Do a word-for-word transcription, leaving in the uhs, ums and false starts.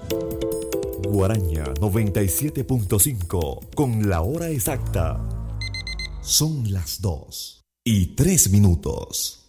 Guaraña noventa y siete punto cinco con la hora exacta. Son las dos y tres minutos.